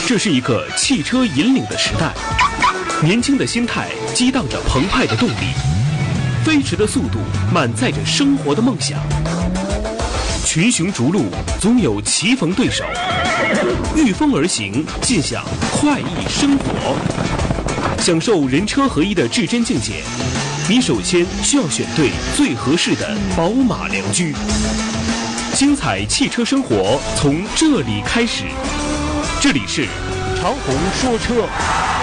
这是一个汽车引领的时代，年轻的心态激荡着澎湃的动力，飞驰的速度满载着生活的梦想。群雄逐鹿，总有棋逢对手，御风而行，尽享快意生活。享受人车合一的至臻境界，你首先需要选对最合适的宝马良驹。精彩汽车生活从这里开始，这里是长虹说车。